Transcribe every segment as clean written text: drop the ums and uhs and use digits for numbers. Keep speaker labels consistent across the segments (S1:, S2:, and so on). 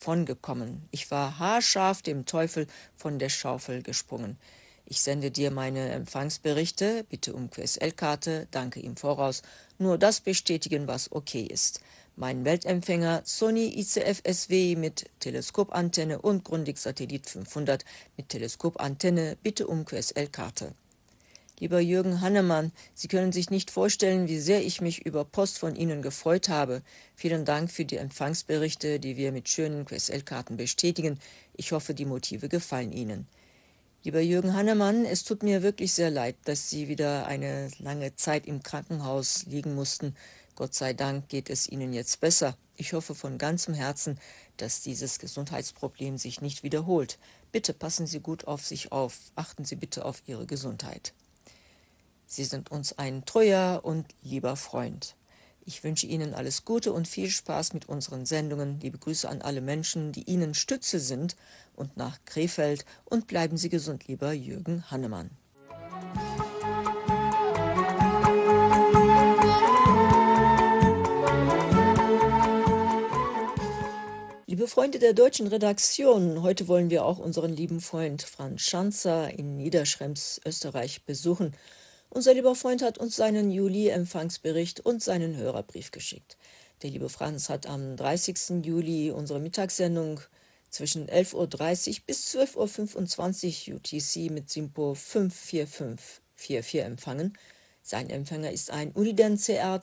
S1: davongekommen. Ich war haarscharf dem Teufel von der Schaufel gesprungen. Ich sende dir meine Empfangsberichte, bitte um QSL-Karte, danke im Voraus, nur das bestätigen, was okay ist. Mein Weltempfänger Sony ICF-SW mit Teleskopantenne und Grundig Satellit 500 mit Teleskopantenne, bitte um QSL-Karte. Lieber Jürgen Hannemann, Sie können sich nicht vorstellen, wie sehr ich mich über Post von Ihnen gefreut habe. Vielen Dank für die Empfangsberichte, die wir mit schönen QSL-Karten bestätigen. Ich hoffe, die Motive gefallen Ihnen. Lieber Jürgen Hannemann, es tut mir wirklich sehr leid, dass Sie wieder eine lange Zeit im Krankenhaus liegen mussten. Gott sei Dank geht es Ihnen jetzt besser. Ich hoffe von ganzem Herzen, dass dieses Gesundheitsproblem sich nicht wiederholt. Bitte passen Sie gut auf sich auf. Achten Sie bitte auf Ihre Gesundheit. Sie sind uns ein treuer und lieber Freund. Ich wünsche Ihnen alles Gute und viel Spaß mit unseren Sendungen. Liebe Grüße an alle Menschen, die Ihnen Stütze sind und nach Krefeld. Und bleiben Sie gesund, lieber Jürgen Hannemann. Liebe Freunde der deutschen Redaktion, heute wollen wir auch unseren lieben Freund Franz Schanzer in Niederschrems, Österreich, besuchen. Unser lieber Freund hat uns seinen Juli-Empfangsbericht und seinen Hörerbrief geschickt. Der liebe Franz hat am 30. Juli unsere Mittagssendung zwischen 11:30 Uhr bis 12:25 Uhr UTC mit SINPO 54544 empfangen. Sein Empfänger ist ein Uniden CR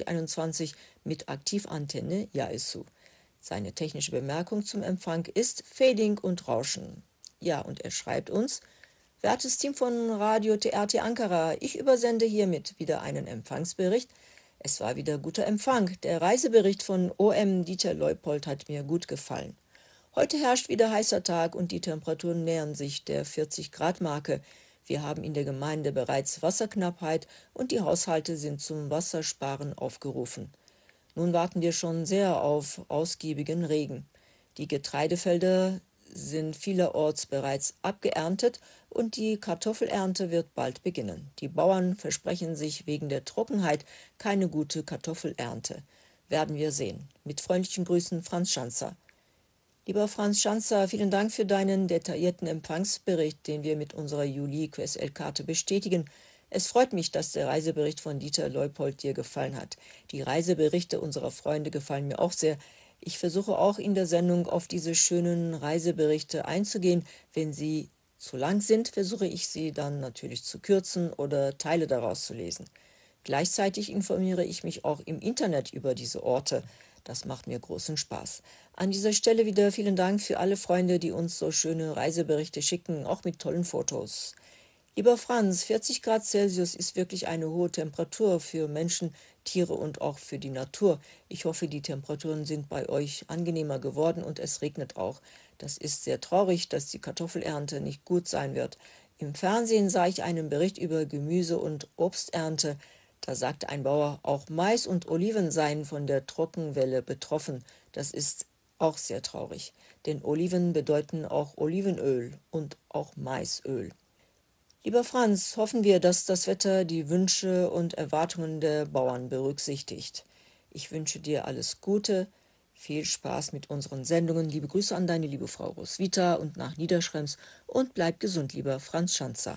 S1: 2021 mit Aktivantenne Yaesu. Seine technische Bemerkung zum Empfang ist Fading und Rauschen. Ja, und er schreibt uns: Wertes Team von Radio TRT Ankara, ich übersende hiermit wieder einen Empfangsbericht. Es war wieder guter Empfang. Der Reisebericht von OM Dieter Leupold hat mir gut gefallen. Heute herrscht wieder heißer Tag und die Temperaturen nähern sich der 40-Grad-Marke. Wir haben in der Gemeinde bereits Wasserknappheit und die Haushalte sind zum Wassersparen aufgerufen. Nun warten wir schon sehr auf ausgiebigen Regen. Die Getreidefelder sind vielerorts bereits abgeerntet und die Kartoffelernte wird bald beginnen. Die Bauern versprechen sich wegen der Trockenheit keine gute Kartoffelernte. Werden wir sehen. Mit freundlichen Grüßen, Franz Schanzer. Lieber Franz Schanzer, vielen Dank für deinen detaillierten Empfangsbericht, den wir mit unserer Juli-QSL-Karte bestätigen. Es freut mich, dass der Reisebericht von Dieter Leupold dir gefallen hat. Die Reiseberichte unserer Freunde gefallen mir auch sehr. Ich versuche auch in der Sendung auf diese schönen Reiseberichte einzugehen. Wenn sie zu lang sind, versuche ich sie dann natürlich zu kürzen oder Teile daraus zu lesen. Gleichzeitig informiere ich mich auch im Internet über diese Orte. Das macht mir großen Spaß. An dieser Stelle wieder vielen Dank für alle Freunde, die uns so schöne Reiseberichte schicken, auch mit tollen Fotos. Lieber Franz, 40 Grad Celsius ist wirklich eine hohe Temperatur für Menschen, Tiere und auch für die Natur. Ich hoffe, die Temperaturen sind bei euch angenehmer geworden und es regnet auch. Das ist sehr traurig, dass die Kartoffelernte nicht gut sein wird. Im Fernsehen sah ich einen Bericht über Gemüse- und Obsternte. Da sagte ein Bauer, auch Mais und Oliven seien von der Trockenwelle betroffen. Das ist auch sehr traurig, denn Oliven bedeuten auch Olivenöl und auch Maisöl. Lieber Franz, hoffen wir, dass das Wetter die Wünsche und Erwartungen der Bauern berücksichtigt. Ich wünsche dir alles Gute, viel Spaß mit unseren Sendungen. Liebe Grüße an deine liebe Frau Roswitha und nach Niederschrems und bleib gesund, lieber Franz Schanzer.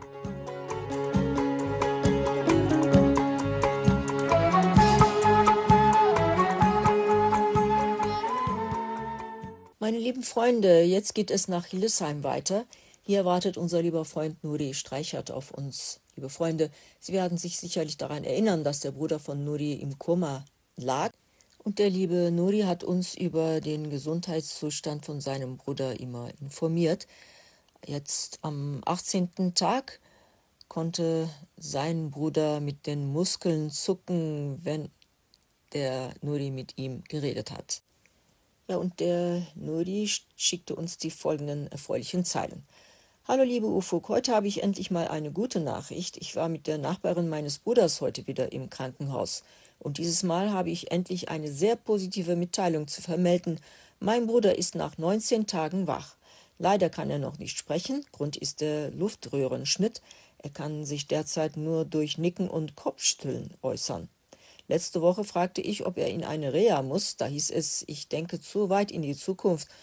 S1: Meine lieben Freunde, jetzt geht es nach Hildesheim weiter. Hier wartet unser lieber Freund Nuri Streichert auf uns. Liebe Freunde, Sie werden sich sicherlich daran erinnern, dass der Bruder von Nuri im Koma lag. Und der liebe Nuri hat uns über den Gesundheitszustand von seinem Bruder immer informiert. Jetzt am 18. Tag konnte sein Bruder mit den Muskeln zucken, wenn der Nuri mit ihm geredet hat. Ja, und der Nuri schickte uns die folgenden erfreulichen Zeilen. Hallo liebe Ufuk, heute habe ich endlich mal eine gute Nachricht. Ich war mit der Nachbarin meines Bruders heute wieder im Krankenhaus. Und dieses Mal habe ich endlich eine sehr positive Mitteilung zu vermelden. Mein Bruder ist nach 19 Tagen wach. Leider kann er noch nicht sprechen, Grund ist der Luftröhrenschnitt. Er kann sich derzeit nur durch Nicken und Kopfschütteln äußern. Letzte Woche fragte ich, ob er in eine Reha muss. Da hieß es, ich denke zu weit in die Zukunft